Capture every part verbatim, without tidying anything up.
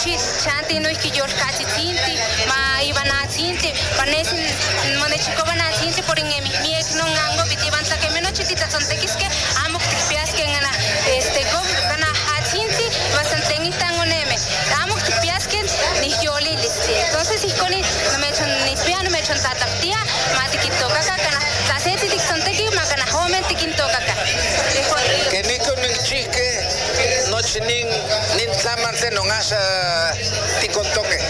nochi chanti no que yo casi tinti ma iba na tinti panesin monechico van a tinti por en mi mi no ngango vitivan ta que menochi tita son tequis que amo que pias que gana este go gana a tinti bastante en tangoneme amo que pias que ni yo le entonces si con no me echan ni pia no me echan tata tía ma te quito caca kana la seti tic son tequi ma kana home te quito caca que ni con el chique noche nin nin tlamante no asa ti con toque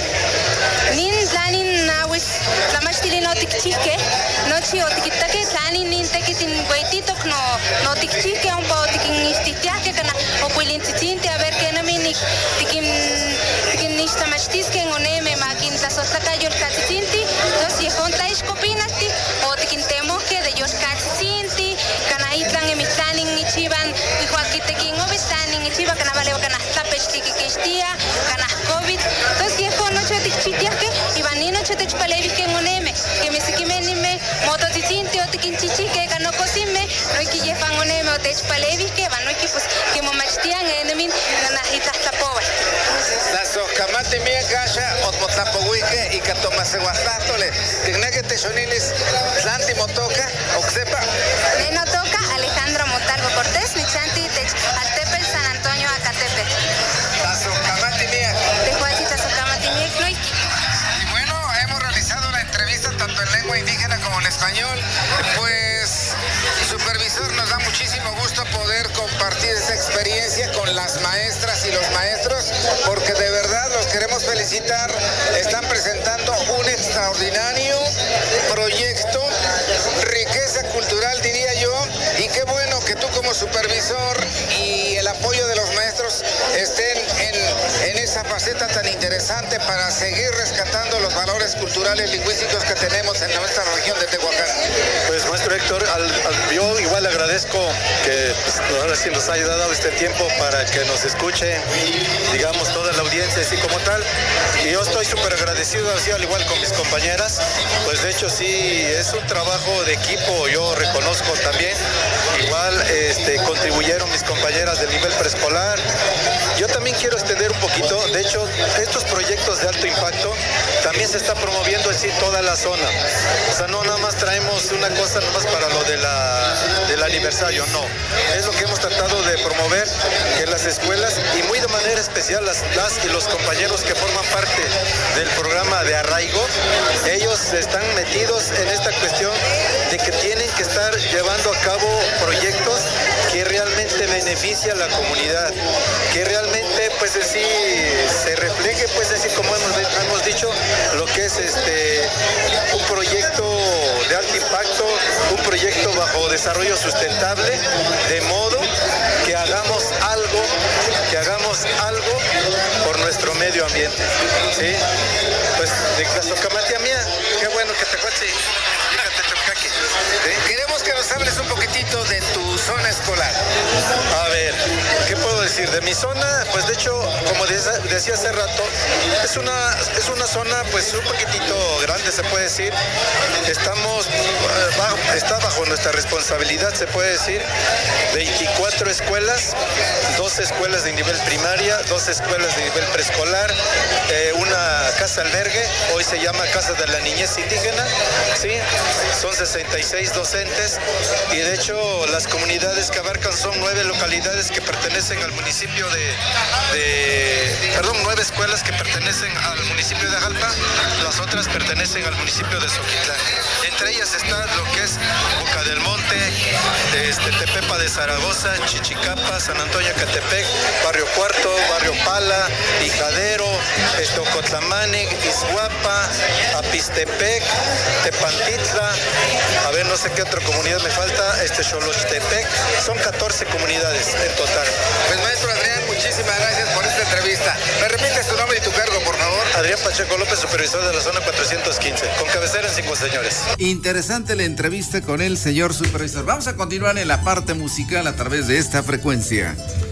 nin tlanin nawis tlamachtilin no tikchique nochi o tikitake tlanin nin tekitin guaitito no no tikchique un po tikin istitiake kana o kuilin titinte a ver que no mini tikin tikin nista machtisque oneme makin tasotaka yor katitinti dos y contra iskopinasti o tikin temo que de yor katitinti kana itlan emitlanin ichiban y joaquitekin obistanin ichiba kana vale kana tapestiki kistia kana covid dos y con noche tikchitiake y vanino chete chpalevi que oneme que me sikimenime mototitinti o tikin chichique kana cosime no que llevan oneme o techpalevi que van no que pues que momachtian enemin kana hitastapova Lazo kamate mia kasha otmotlapohuike y katomase guastastole tigneke tesonilis tlanti motoka oxepa ne no toca Alejandro Montalvo Cortés ni chanti tech Altepetl San Antonio Acatepetl Lazo kamate mia de Juanita Socamati mia Cloy. Y bueno, hemos realizado la entrevista tanto en lengua indígena como en español. Pues, supervisor, nos da muchísimo gusto poder compartir esta experiencia con las maestras y los maestros, porque de verdad los queremos felicitar. Están presentando un extraordinario proyecto, riqueza cultural, diría yo, y qué bueno que tú como supervisor y el apoyo de los maestros estén en, en esa faceta tan interesante para seguir rescatando los valores culturales lingüísticos que tenemos en nuestra región de Tehuacán. Pues maestro Héctor, al, al, yo igual agradezco que pues, ahora sí nos haya dado este tiempo para que nos escuche, digamos, toda la audiencia así como tal. Y yo estoy súper agradecido, así al igual con mis compañeras. Pues de hecho sí, es un trabajo de equipo, yo reconozco también. Igual este, contribuyeron mis compañeras del nivel preescolar. Yo también quiero extender un poquito, de hecho, estos proyectos de alto impacto también se está promoviendo en sí toda la zona. O sea, no nada más traemos una cosa nomás para lo de la, del aniversario, no. Es lo que hemos tratado de promover en las escuelas y muy de manera especial las, las y los compañeros que forman parte del programa de arraigo. Ellos están metidos en esta cuestión de que tienen que estar llevando a cabo proyectos que realmente beneficia a la comunidad, que realmente pues así se refleje pues así como hemos, hemos dicho lo que es este un proyecto de alto impacto, un proyecto bajo desarrollo sustentable, de modo que hagamos algo, que hagamos algo por nuestro medio ambiente, ¿sí? Pues de Tlaxocamatia mía, qué bueno que te cuente. Queremos que nos hables un poquitito de tu zona escolar. A ver, ¿qué puedo decir? De mi zona, pues de hecho, como decía hace rato, es una, es una zona pues un poquitito grande, se puede decir. Estamos, bajo, está bajo nuestra responsabilidad, se puede decir, veinticuatro escuelas, dos escuelas de nivel primaria, dos escuelas de nivel preescolar, eh, una casa albergue, hoy se llama Casa de la Niñez Indígena, ¿sí? Son sesenta y seis docentes y de hecho las comunidades que abarcan son nueve localidades que pertenecen al municipio de, de perdón, nueve escuelas que pertenecen al municipio de Ajalpa, las otras pertenecen al municipio de Soquitlán. Entre ellas está lo que es Boca del Monte, este, Tepepa de Zaragoza, Chichicapa, San Antonio Catepec, Barrio Cuarto, Barrio Pala, Hijadero, este, Ocotlamanic, Izhuapa, Apistepec, Tepantitla, a ver, no sé qué otra comunidad me falta, este Xolochtepec, son catorce comunidades en total. Pues maestro Adrián, muchísimas gracias por esta entrevista. ¿Me repites tu nombre y tu cargo, por favor? Adrián Pacheco López, supervisor de la zona cuatrocientos quince, con cabecera en Cinco Señores. Interesante la entrevista con el señor supervisor. Vamos a continuar en la parte musical a través de esta frecuencia.